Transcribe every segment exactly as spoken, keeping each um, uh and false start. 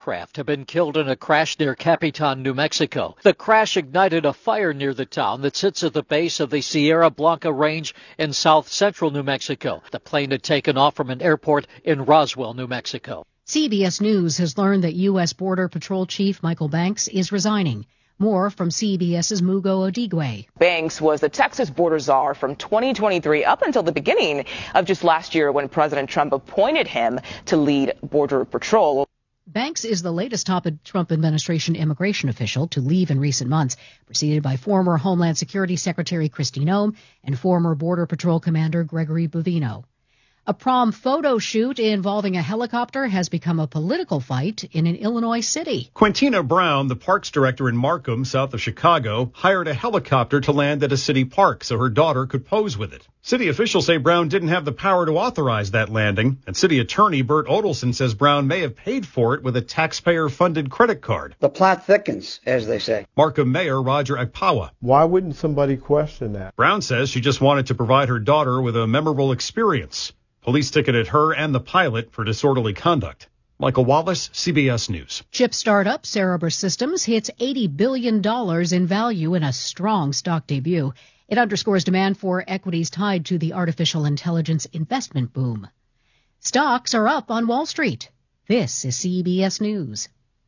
Craft have been killed in a crash near Capitan, New Mexico. The crash ignited a fire near the town that sits at the base of the Sierra Blanca Range in south central New Mexico. The plane had taken off from an airport in Roswell, New Mexico. C B S News has learned that U S. Border Patrol Chief Michael Banks is resigning. More from CBS's Mugo Odigwe. Banks was the Texas border czar from twenty twenty-three up until the beginning of just last year when President Trump appointed him to lead Border Patrol. Banks is the latest top Trump administration immigration official to leave in recent months, preceded by former Homeland Security Secretary Kristi Noem and former Border Patrol Commander Gregory Bovino. A prom photo shoot involving a helicopter has become a political fight in an Illinois city. Quintina Brown, the parks director in Markham, south of Chicago, hired a helicopter to land at a city park so her daughter could pose with it. City officials say Brown didn't have the power to authorize that landing, and city attorney Bert Odelson says Brown may have paid for it with a taxpayer-funded credit card. The plot thickens, as they say. Markham Mayor Roger Akpawa. Why wouldn't somebody question that? Brown says she just wanted to provide her daughter with a memorable experience. Police ticketed her and the pilot for disorderly conduct. Michael Wallace, C B S News. Chip startup Cerebras Systems hits eighty billion dollars in value in a strong stock debut. It underscores demand for equities tied to the artificial intelligence investment boom. Stocks are up on Wall Street. This is C B S News.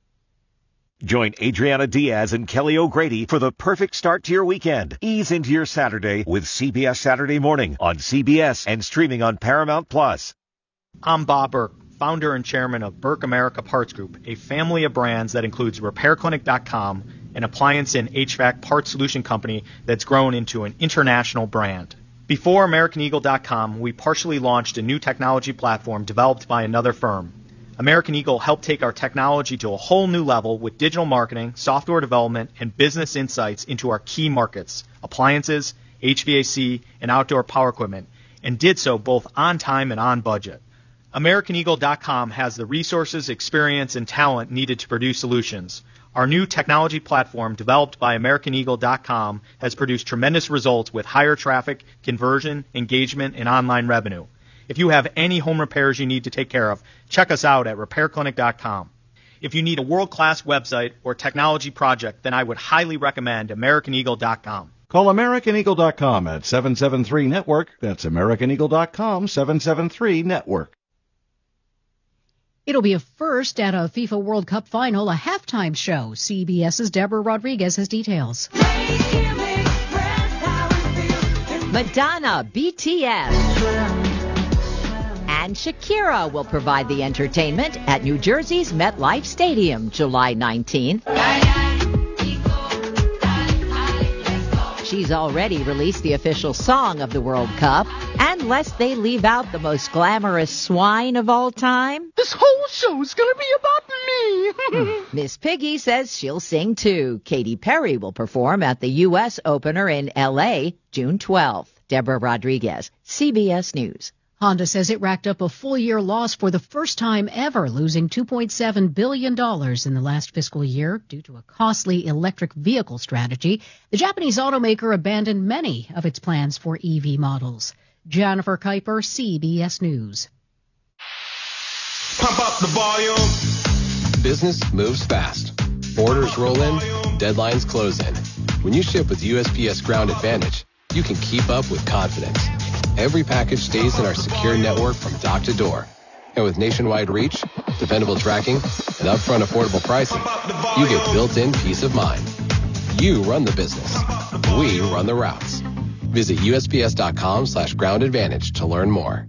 Join Adriana Diaz and Kelly O'Grady for the perfect start to your weekend. Ease into your Saturday with C B S Saturday Morning on C B S and streaming on Paramount Plus. I'm Bob Burke, founder and chairman of Burke America Parts Group, a family of brands that includes Repair Clinic dot com, an appliance and H V A C parts solution company that's grown into an international brand. Before American Eagle dot com, we partially launched a new technology platform developed by another firm. American Eagle helped take our technology to a whole new level with digital marketing, software development, and business insights into our key markets, appliances, H V A C, and outdoor power equipment, and did so both on time and on budget. American Eagle dot com has the resources, experience, and talent needed to produce solutions. Our new technology platform, developed by American Eagle dot com, has produced tremendous results with higher traffic, conversion, engagement, and online revenue. If you have any home repairs you need to take care of, check us out at Repair Clinic dot com. If you need a world-class website or technology project, then I would highly recommend American Eagle dot com. Call American Eagle dot com at seven seven three network. That's American Eagle dot com, seven seven three network. It'll be a first at a FIFA World Cup final, a halftime show. CBS's Deborah Rodriguez has details. Madonna, B T S, and Shakira will provide the entertainment at New Jersey's MetLife Stadium July nineteenth. She's already released the official song of the World Cup, and lest they leave out the most glamorous swine of all time, this whole show's gonna be about me. Miss Piggy says she'll sing too. Katy Perry will perform at the U S opener in L A June twelfth. Deborah Rodriguez, C B S News. Honda says it racked up a full-year loss for the first time ever, losing two point seven billion dollars in the last fiscal year due to a costly electric vehicle strategy. The Japanese automaker abandoned many of its plans for E V models. Jennifer Kuiper, C B S News. Pump up the volume. Business moves fast. Orders roll in, deadlines close in. When you ship with U S P S Ground Advantage, you can keep up with confidence. Every package stays in our secure network from dock to door. And with nationwide reach, dependable tracking, and upfront affordable pricing, you get built-in peace of mind. You run the business. We run the routes. Visit U S P S dot com slash ground advantage to learn more.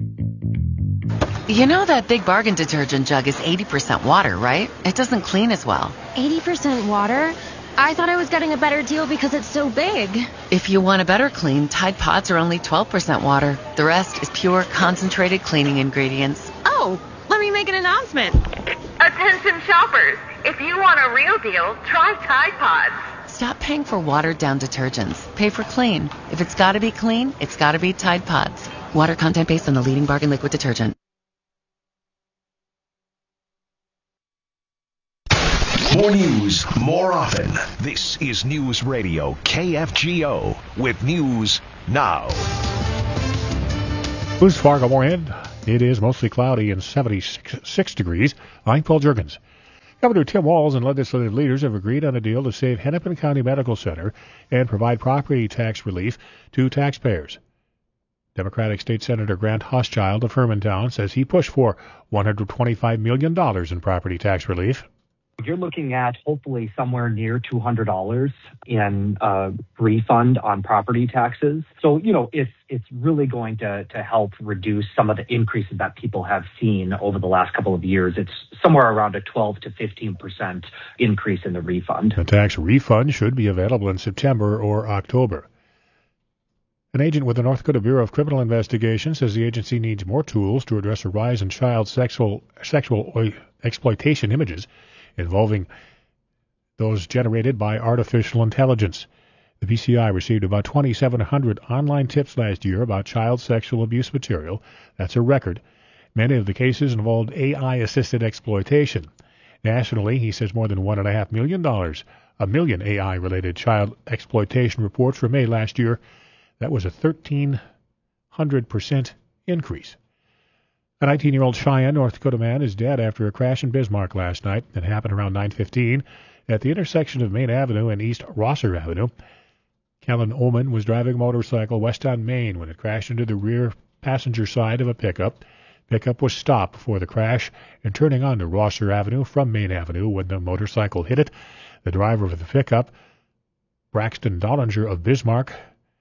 You know that Big Bargain detergent jug is eighty percent water, right? It doesn't clean as well. eighty percent water? I thought I was getting a better deal because it's so big. If you want a better clean, Tide Pods are only twelve percent water. The rest is pure, concentrated cleaning ingredients. Oh, let me make an announcement. Attention shoppers, if you want a real deal, try Tide Pods. Stop paying for watered-down detergents. Pay for clean. If it's got to be clean, it's got to be Tide Pods. Water content based on the leading bargain liquid detergent. More news, more often. This is News Radio K F G O with News Now. News Fargo Moorhead. It is mostly cloudy and seventy-six degrees. I'm Paul Jurgens. Governor Tim Walz and legislative leaders have agreed on a deal to save Hennepin County Medical Center and provide property tax relief to taxpayers. Democratic State Senator Grant Hochschild of Hermantown says he pushed for one hundred twenty-five million dollars in property tax relief. You're looking at hopefully somewhere near two hundred dollars in uh, refund on property taxes. So, you know, it's it's really going to, to help reduce some of the increases that people have seen over the last couple of years. It's somewhere around a twelve to fifteen percent increase in the refund. The tax refund should be available in September or October. An agent with the North Dakota Bureau of Criminal Investigation says the agency needs more tools to address a rise in child sexual sexual exploitation images involving those generated by artificial intelligence. The B C I received about twenty-seven hundred online tips last year about child sexual abuse material. That's a record. Many of the cases involved A I-assisted exploitation. Nationally, he says more than one point five million dollars, a million A I-related child exploitation reports were made last year. That was a thirteen hundred percent increase. A nineteen-year-old Cheyenne, North Dakota man is dead after a crash in Bismarck last night. It happened around nine fifteen at the intersection of Main Avenue and East Rosser Avenue. Kellen Oman was driving a motorcycle west on Main when it crashed into the rear passenger side of a pickup. Pickup was stopped before the crash and turning onto Rosser Avenue from Main Avenue when the motorcycle hit it. The driver of the pickup, Braxton Dollinger of Bismarck,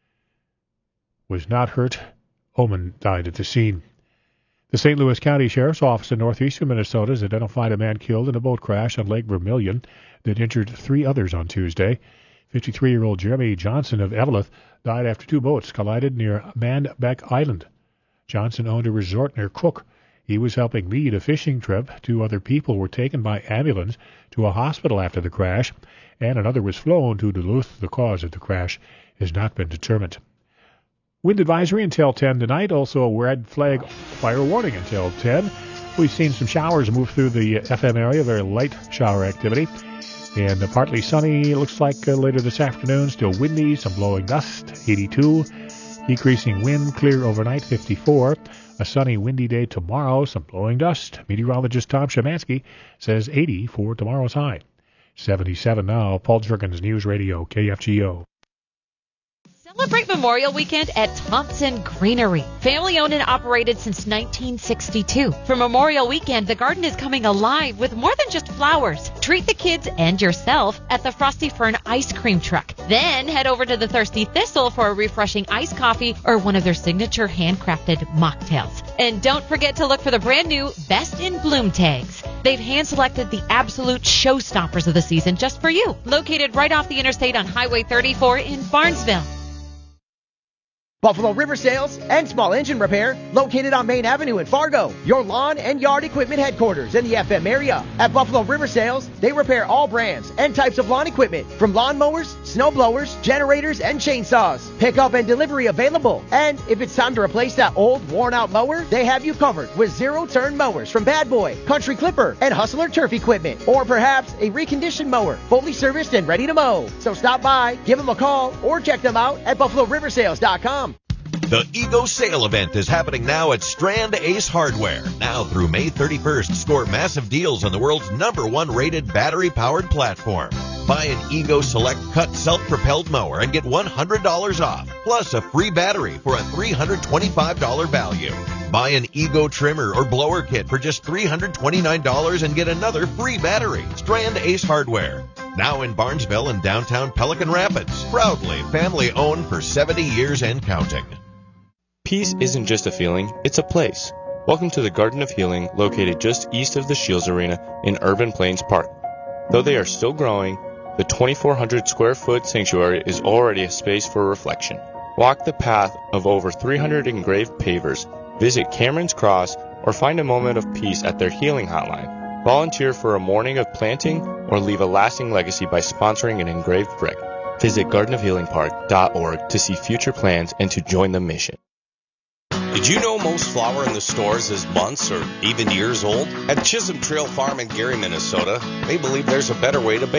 was not hurt. Oman died at the scene. The Saint Louis County Sheriff's Office in northeastern Minnesota has identified a man killed in a boat crash on Lake Vermilion that injured three others on Tuesday. fifty-three-year-old Jeremy Johnson of Eveleth died after two boats collided near Manbeck Island. Johnson owned a resort near Cook. He was helping lead a fishing trip. Two other people were taken by ambulance to a hospital after the crash, and another was flown to Duluth. The cause of the crash has not been determined. Wind advisory until ten tonight. Also a red flag fire warning until ten. We've seen some showers move through the F M area, very light shower activity. And uh, partly sunny, it looks like uh, later this afternoon. Still windy, some blowing dust, eighty-two. Decreasing wind, clear overnight, fifty-four. A sunny, windy day tomorrow, some blowing dust. Meteorologist Tom Shemansky says eighty for tomorrow's high. seventy-seven now. Paul Jurgens, News Radio, K F G O. Celebrate Memorial Weekend at Thompson Greenery. Family owned and operated since nineteen sixty-two. For Memorial Weekend, the garden is coming alive with more than just flowers. Treat the kids and yourself at the Frosty Fern ice cream truck. Then head over to the Thirsty Thistle for a refreshing iced coffee or one of their signature handcrafted mocktails. And don't forget to look for the brand new Best in Bloom tags. They've hand-selected the absolute showstoppers of the season just for you. Located right off the interstate on Highway thirty-four in Barnesville. Buffalo River Sales and Small Engine Repair, located on Main Avenue in Fargo. Your lawn and yard equipment headquarters in the F M area. At Buffalo River Sales, they repair all brands and types of lawn equipment, from lawnmowers, snow blowers, generators, and chainsaws. Pickup and delivery available. And if it's time to replace that old, worn-out mower, they have you covered with zero-turn mowers from Bad Boy, Country Clipper, and Hustler Turf Equipment. Or perhaps a reconditioned mower, fully serviced and ready to mow. So stop by, give them a call, or check them out at buffalo river sales dot com. The Ego Sale Event is happening now at Strand Ace Hardware. Now through May thirty-first, score massive deals on the world's number one rated battery-powered platform. Buy an Ego Select Cut self-propelled mower and get one hundred dollars off, plus a free battery for a three hundred twenty-five dollars value. Buy an Ego trimmer or blower kit for just three hundred twenty-nine dollars and get another free battery. Strand Ace Hardware. Now in Barnesville and downtown Pelican Rapids. Proudly family-owned for seventy years and counting. Peace isn't just a feeling, it's a place. Welcome to the Garden of Healing, located just east of the Shields Arena in Urban Plains Park. Though they are still growing, the twenty-four hundred square foot sanctuary is already a space for reflection. Walk the path of over three hundred engraved pavers, visit Cameron's Cross, or find a moment of peace at their healing hotline. Volunteer for a morning of planting or leave a lasting legacy by sponsoring an engraved brick. Visit garden of healing park dot org to see future plans and to join the mission. Did you know most flour in the stores is months or even years old? At Chisholm Trail Farm in Gary, Minnesota, they believe there's a better way to bake.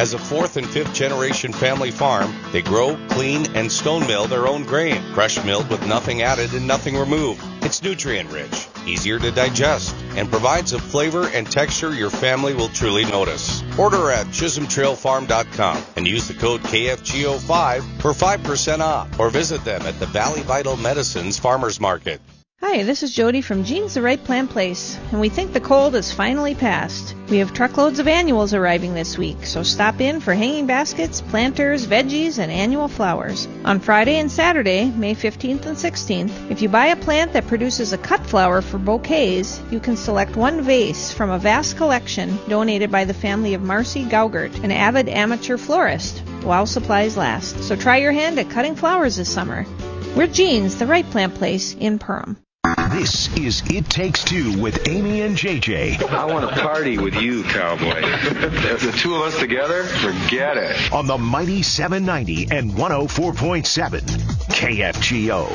As a fourth and fifth generation family farm, they grow, clean, and stone mill their own grain, fresh milled with nothing added and nothing removed. It's nutrient rich, easier to digest, and provides a flavor and texture your family will truly notice. Order at chisholm trail farm dot com and use the code K F G O five for five percent off, or visit them at the Valley Vital Medicines Farmers Market. Hi, this is Jody from Jean's The Right Plant Place, and we think the cold has finally passed. We have truckloads of annuals arriving this week, so stop in for hanging baskets, planters, veggies, and annual flowers. On Friday and Saturday, May fifteenth and sixteenth, if you buy a plant that produces a cut flower for bouquets, you can select one vase from a vast collection donated by the family of Marcy Gaugert, an avid amateur florist, while supplies last. So try your hand at cutting flowers this summer. We're Jean's The Right Plant Place in Perham. This is It Takes Two with Amy and J J. I want to party with you, cowboy. The two of us together, forget it. On the mighty seven ninety and one oh four point seven K F G O.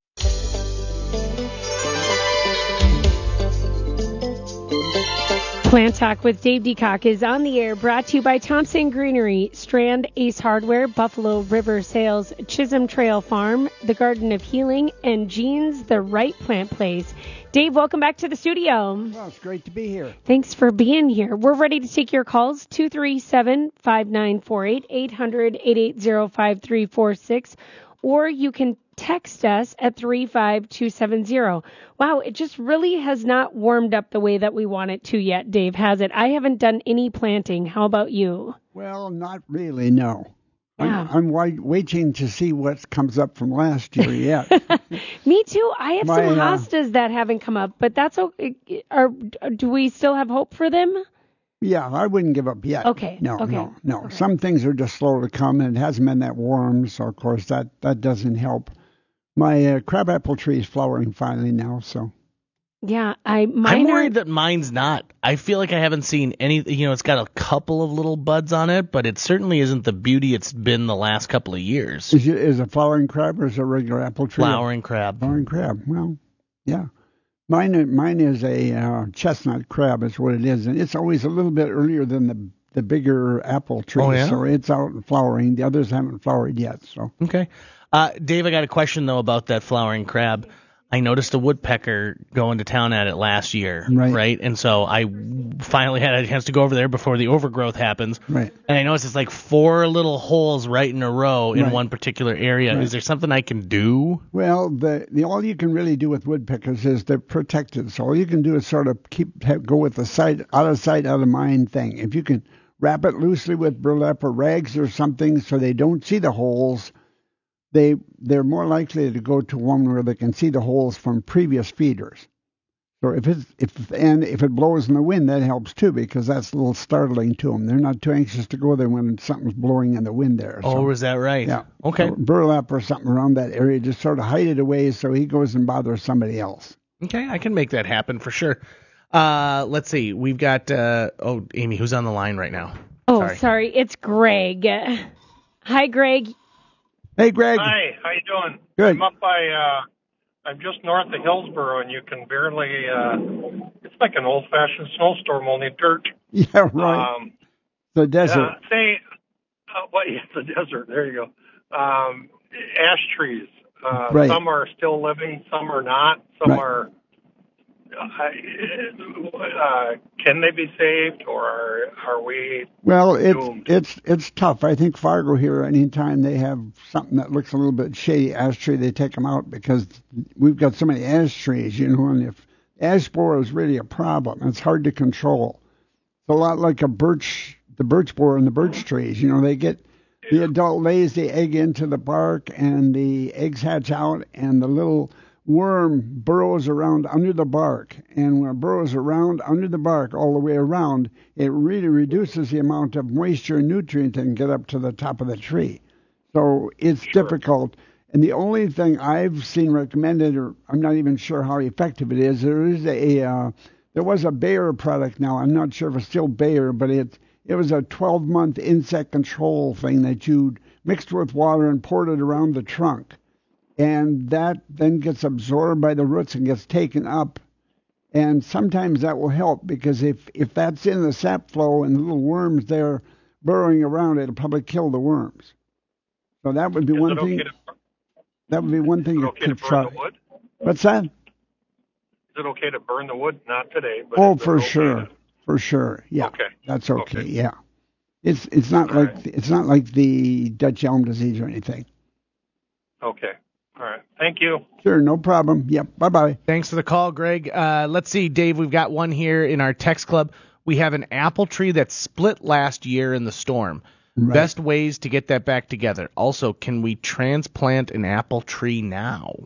Plant Talk with Dave Decock is on the air, brought to you by Thompson Greenery, Strand Ace Hardware, Buffalo River Sales, Chisholm Trail Farm, The Garden of Healing, and Jean's The Right Plant Place. Dave, welcome back to the studio. Well, it's great to be here. Thanks for being here. We're ready to take your calls, two three seven, five nine four eight, eight hundred, eight eight zero, five three four six, or you can text us at three five two seven zero. Wow, it just really has not warmed up the way that we want it to yet, Dave, has it? I haven't done any planting. How about you? Well, not really, no. Yeah. I'm, I'm waiting to see what comes up from last year yet. Me too. I have My, some uh, hostas that haven't come up, but that's okay. Are, do we still have hope for them? Yeah, I wouldn't give up yet. Okay. No, okay. no, no. Okay. Some things are just slow to come, and it hasn't been that warm, so of course that, that doesn't help. My uh, crabapple tree is flowering finally now, so. Yeah, I. Mine I'm are, worried that mine's not. I feel like I haven't seen any. You know, it's got a couple of little buds on it, but it certainly isn't the beauty it's been the last couple of years. Is it is a flowering crab or is it a regular apple tree? Flowering crab. Flowering crab. Well, yeah. Mine mine is a uh, chestnut crab. Is what it is, and it's always a little bit earlier than the the bigger apple tree. Oh, yeah? So it's out and flowering. The others haven't flowered yet. So okay. Uh, Dave, I got a question though about that flowering crab. I noticed a woodpecker going to town at it last year, right? right? And so I finally had a chance to go over there before the overgrowth happens. Right. And I noticed it's like four little holes right in a row in Right. one particular area. Right. Is there something I can do? Well, the the all you can really do with woodpeckers is they're protected. So all you can do is sort of keep have, go with the sight out of sight, out of mind thing. If you can wrap it loosely with burlap or rags or something so they don't see the holes, they they're more likely to go to one where they can see the holes from previous feeders. So if it's if and if it blows in the wind, that helps too, because that's a little startling to them. They're not too anxious to go there when something's blowing in the wind there. So, Oh, is that right? yeah. Okay. So burlap or something around that area, just sort of hide it away so he goes and bothers somebody else. Okay, I can make that happen for sure. Uh, let's see. We've got, uh, oh, Amy, who's on the line right now? Oh, Sorry. sorry. It's Greg. Hi, Greg. Hey, Greg. Hi, how you doing? Good. I'm up by, uh, I'm just north of Hillsboro, and you can barely, uh, it's like an old-fashioned snowstorm, only dirt. Yeah, right. Um, the desert. Yeah, say, uh, well, yeah, the desert, there you go. Um, ash trees. Uh, Right. Some are still living, some are not. Some Right. are, uh, uh, can they be saved, or are, are we Well, it's doomed? it's it's tough. I think Fargo here, anytime they have something that looks a little bit shady, ash tree, they take them out because we've got so many ash trees, you know, and if ash borer is really a problem, it's hard to control. It's a lot like a birch, the birch borer and the birch trees, you know, they get, the adult lays the egg into the bark and the eggs hatch out and the little worm burrows around under the bark, and when it burrows around under the bark all the way around, it really reduces the amount of moisture and nutrient that can get up to the top of the tree. So it's sure. difficult. And the only thing I've seen recommended, or I'm not even sure how effective it is, there is a uh, there was a Bayer product now. I'm not sure if it's still Bayer, but it it was a twelve month insect control thing that you mixed with water and poured it around the trunk. And that then gets absorbed by the roots and gets taken up. And sometimes that will help, because if, if that's in the sap flow and the little worms there burrowing around, it'll probably kill the worms. So that would be Is one it thing. okay to, That would be one thing is it you okay to could burn try. the wood? What's that? Is it okay to burn the wood? Not today, but Oh, is it for okay sure, to- for sure. Yeah, Okay. that's okay. Okay. Yeah, it's it's not All like right. it's not like the Dutch elm disease or anything. Okay. All right. Thank you. Sure, no problem. Yep. Bye bye. Thanks for the call, Greg. Uh, let's see, Dave, we've got one here in our text club. We have an apple tree that split last year in the storm. Right. Best ways to get that back together. Also, can we transplant an apple tree now?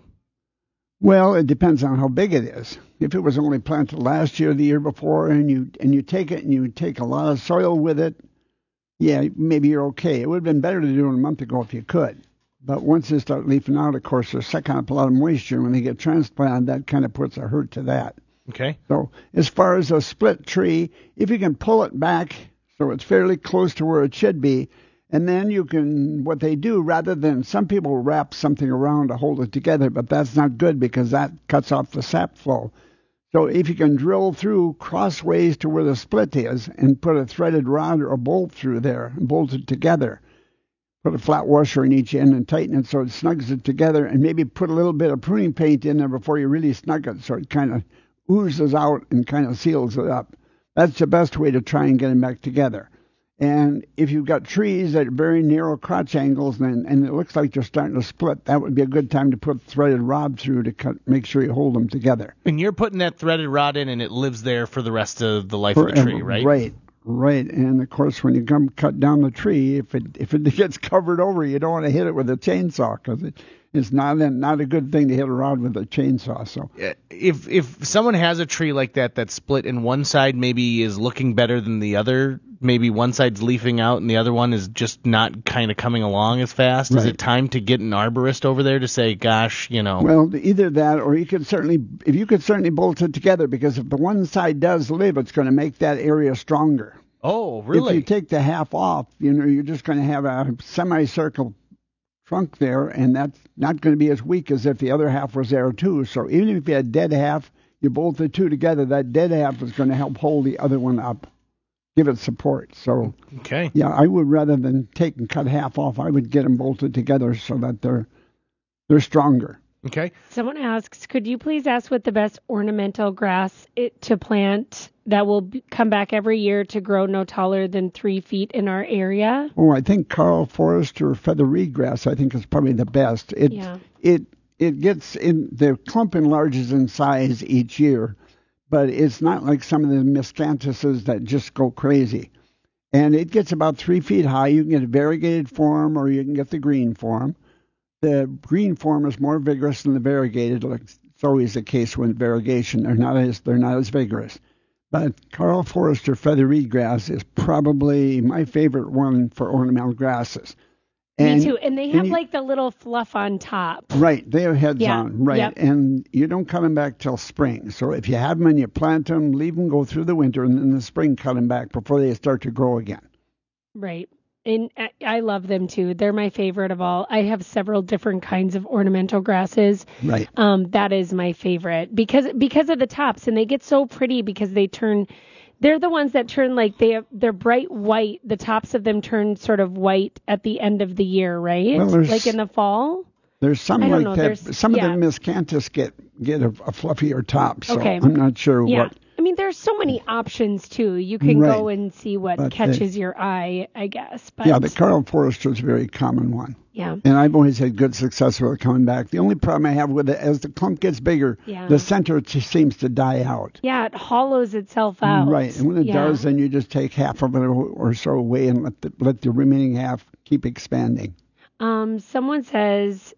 Well, it depends on how big it is. If it was only planted last year, the year before, and you and you take it and you take a lot of soil with it, yeah, maybe you're okay. It would have been better to do it a month ago if you could. But once they start leafing out, of course, they're sucking up a lot of moisture. When they get transplanted, that kind of puts a hurt to that. Okay. So as far as a split tree, if you can pull it back so it's fairly close to where it should be, and then you can, what they do, rather than, some people wrap something around to hold it together, but that's not good because that cuts off the sap flow. So if you can drill through crossways to where the split is and put a threaded rod or a bolt through there and bolt it together, put a flat washer in each end and tighten it so it snugs it together, and maybe put a little bit of pruning paint in there before you really snug it so it kind of oozes out and kind of seals it up. That's the best way to try and get them back together. And if you've got trees that are very narrow crotch angles and, and it looks like they're starting to split, that would be a good time to put threaded rod through to cut, make sure you hold them together. And you're putting that threaded rod in, and it lives there for the rest of the life of the Forever. tree, right? Right, right. And of course, when you come cut down the tree, if it if it gets covered over, you don't want to hit it with a chainsaw because it, it's not a, not a good thing to hit a rod with a chainsaw. So If if someone has a tree like that that's split and one side maybe is looking better than the other, maybe one side's leafing out and the other one is just not kind of coming along as fast, is Right. it time to get an arborist over there to say, gosh, you know? Well, either that, or you could certainly, if you could certainly bolt it together, because if the one side does live, it's going to make that area stronger. Oh, really? If you take the half off, you know, you're just going to have a semicircle trunk there, and that's not going to be as weak as if the other half was there too. So even if you had dead half, you bolt the two together, that dead half is going to help hold the other one up, give it support. So okay, yeah, I would, rather than take and cut half off, I would get them bolted together so that they're they're stronger. Okay. Someone asks, could you please ask what the best ornamental grass it, to plant that will be, come back every year to grow no taller than three feet in our area? Oh, I think Carl Forest or feather reed grass, I think, is probably the best. It Yeah. it it gets in, the clump enlarges in size each year, but it's not like some of the miscanthus that just go crazy. And it gets about three feet high. You can get a variegated form or you can get the green form. The green form is more vigorous than the variegated. Like it's always the case with variegation. They're not as they're not as vigorous. But Carl Forester feather reed grass is probably my favorite one for ornamental grasses. And, Me too. And they have and you- like the little fluff on top. Right, they have heads Yeah, on, right, yep. and you don't cut them back till spring. So if you have them and you plant them, leave them go through the winter, and in the spring cut them back before they start to grow again. Right. And I- I love them too. They're my favorite of all. I have several different kinds of ornamental grasses. Right. Um, that is my favorite because because of the tops, and they get so pretty because they turn. They're the ones that turn like they have, they're bright white. The tops of them turn sort of white at the end of the year, right? Well, there's- like in the fall. There's some I don't like know, that. there's- Some yeah. of the miscanthus get get a, a fluffier top, so Okay. I'm not sure Yeah. what. I mean, there's so many options too. You can Right. go and see what But catches your eye, I guess. But Yeah, the Carl Forester is a very common one. Yeah. And I've always had good success with it coming back. The only problem I have with it, as the clump gets bigger, Yeah. the center t- seems to die out. Yeah, it hollows itself out. Right, and when it Yeah. does, then you just take half of it or so away and let the, let the remaining half keep expanding. Um, someone says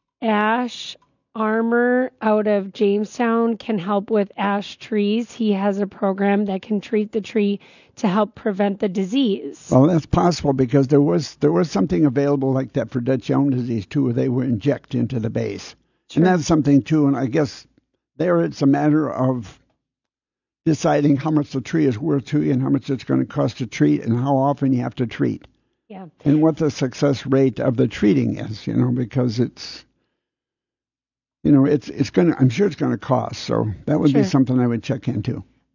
Ash Armor out of Jamestown can help with ash trees. He has a program that can treat the tree to help prevent the disease. Well, that's possible because there was there was something available like that for Dutch elm disease too, where they were inject into the base, and that's something too. And I guess there it's a matter of deciding how much the tree is worth to you and how much it's going to cost to treat and how often you have to treat. Yeah. And what the success rate of the treating is, you know, because it's, you know, it's it's going to, I'm sure it's going to cost. So that would Sure. be something I would check into.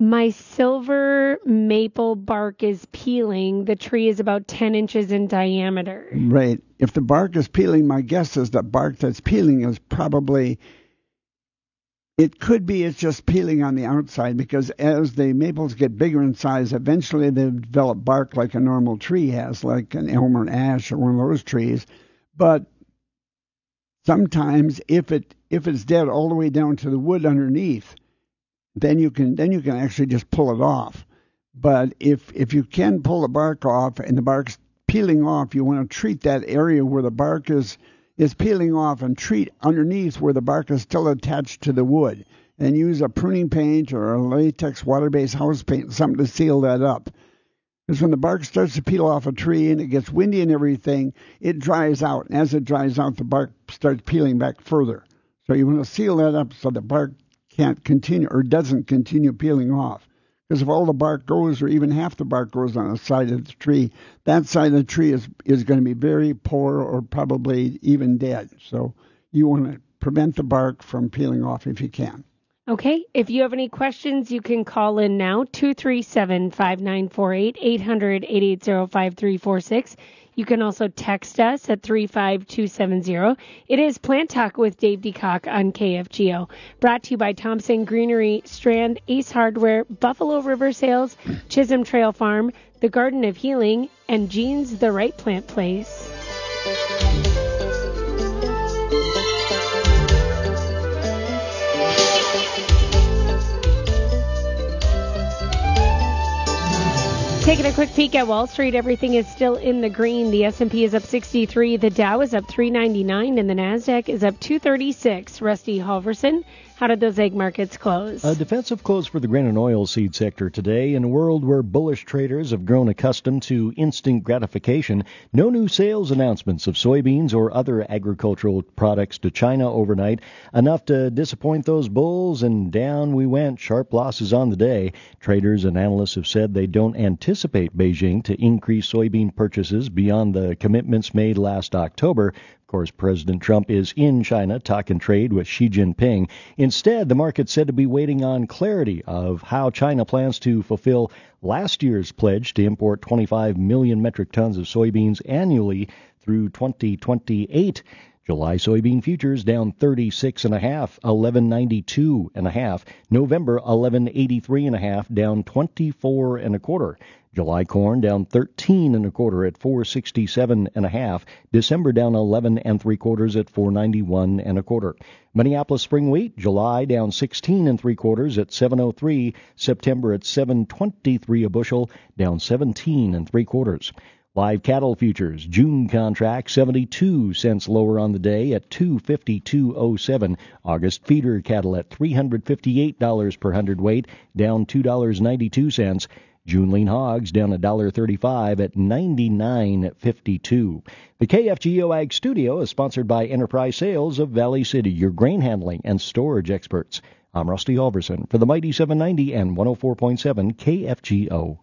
My silver maple bark is peeling. The tree is about ten inches in diameter. Right. If the bark is peeling, my guess is that bark that's peeling is probably, it could be it's just peeling on the outside, because as the maples get bigger in size, eventually they develop bark like a normal tree has, like an elm or an ash or one of those trees. But sometimes if it if it's dead all the way down to the wood underneath, then you can then you can actually just pull it off. But if if you can pull the bark off and the bark's peeling off, you want to treat that area where the bark is is peeling off and treat underneath where the bark is still attached to the wood, and use a pruning paint or a latex water-based house paint, something to seal that up. Because when the bark starts to peel off a tree and it gets windy and everything, it dries out. And as it dries out, the bark starts peeling back further. So you want to seal that up so the bark can't continue or doesn't continue peeling off. Because if all the bark goes, or even half the bark goes on the side of the tree, that side of the tree is, is going to be very poor or probably even dead. So you want to prevent the bark from peeling off if you can. Okay, if you have any questions, you can call in now, two three seven, five nine four eight, eight hundred, eight eight zero, five three four six. You can also text us at three five two seven zero. It is Plant Talk with Dave DeCock on K F G O. Brought to you by Thompson Greenery, Strand, Ace Hardware, Buffalo River Sales, Chisholm Trail Farm, The Garden of Healing, and Jean's The Right Plant Place. Taking a quick peek at Wall Street, everything is still in the green. The S and P is up sixty-three, the Dow is up three ninety-nine, and the Nasdaq is up two thirty-six. Rusty Halverson, how did those egg markets close? A defensive close for the grain and oilseed sector today. In a world where bullish traders have grown accustomed to instant gratification, no new sales announcements of soybeans or other agricultural products to China overnight, enough to disappoint those bulls, and down we went. Sharp losses on the day. Traders and analysts have said they don't anticipate Beijing to increase soybean purchases beyond the commitments made last October. Of course, President Trump is in China talking trade with Xi Jinping. Instead, the market said to be waiting on clarity of how China plans to fulfill last year's pledge to import twenty-five million metric tons of soybeans annually through twenty twenty-eight. July soybean futures down thirty-six and a half, eleven ninety-two and a half. November eleven eighty-three and a half, down twenty-four and a quarter. July corn down thirteen and a quarter at four sixty-seven and a half. December down eleven and three quarters at four ninety-one and a quarter. Minneapolis spring wheat, July down sixteen and three quarters at seven oh three. September at seven twenty-three a bushel, down seventeen and three quarters. Live cattle futures, June contract seventy-two cents lower on the day at two fifty-two oh seven. August feeder cattle at three hundred fifty-eight dollars per hundredweight, down two dollars and ninety-two cents. June lean hogs down one dollar thirty-five at ninety-nine fifty-two. The K F G O Ag Studio is sponsored by Enterprise Sales of Valley City, your grain handling and storage experts. I'm Rusty Halverson for the Mighty seven ninety and one oh four point seven K F G O.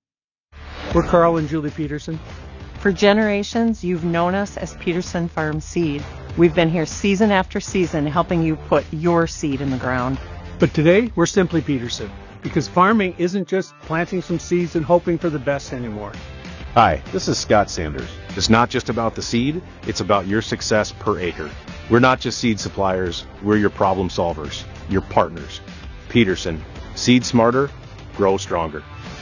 We're Carl and Julie Peterson. For generations, you've known us as Peterson Farm Seed. We've been here season after season helping you put your seed in the ground. But today, we're simply Peterson, because farming isn't just planting some seeds and hoping for the best anymore. Hi, this is Scott Sanders. It's not just about the seed, it's about your success per acre. We're not just seed suppliers, we're your problem solvers, your partners. Peterson, seed smarter, grow stronger.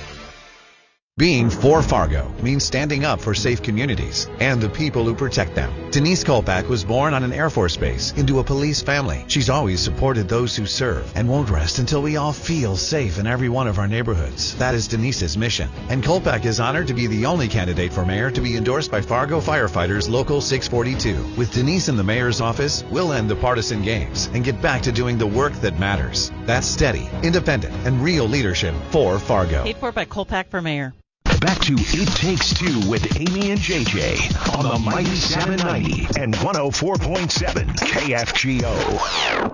Being for Fargo means standing up for safe communities and the people who protect them. Denise Kolpak was born on an Air Force base into a police family. She's always supported those who serve and won't rest until we all feel safe in every one of our neighborhoods. That is Denise's mission. And Kolpak is honored to be the only candidate for mayor to be endorsed by Fargo Firefighters Local six forty-two. With Denise in the mayor's office, we'll end the partisan games and get back to doing the work that matters. That's steady, independent, and real leadership for Fargo. Paid for by Kolpak for mayor. Back to It Takes Two with Amy and J J on the Mighty seven ninety and one oh four point seven K F G O.